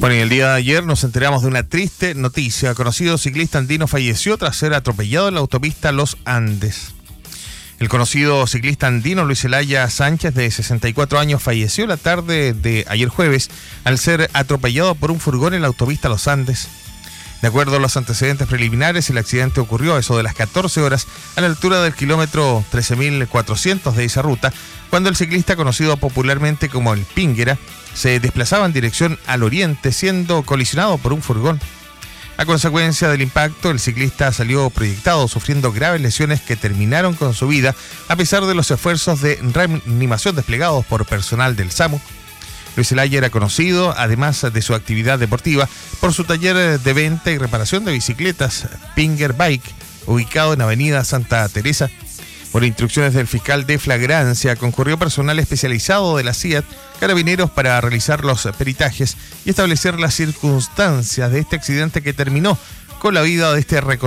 Bueno, y el día de ayer nos enteramos de una triste noticia. Conocido ciclista andino falleció tras ser atropellado en la autopista Los Andes. El conocido ciclista andino Luis Elaya Sánchez, de 64 años, falleció la tarde de ayer jueves al ser atropellado por un furgón en la autopista Los Andes. De acuerdo a los antecedentes preliminares, el accidente ocurrió a eso de las 14 horas a la altura del kilómetro 13.400 de esa ruta, cuando el ciclista, conocido popularmente como el Pínguera, se desplazaba en dirección al oriente, siendo colisionado por un furgón. A consecuencia del impacto, el ciclista salió proyectado, sufriendo graves lesiones que terminaron con su vida, a pesar de los esfuerzos de reanimación desplegados por personal del SAMU. Luis Elaya era conocido, además de su actividad deportiva, por su taller de venta y reparación de bicicletas Pinger Bike, ubicado en Avenida Santa Teresa. Por instrucciones del fiscal de flagrancia, concurrió personal especializado de la CIAT, Carabineros, para realizar los peritajes y establecer las circunstancias de este accidente que terminó con la vida de este reconocido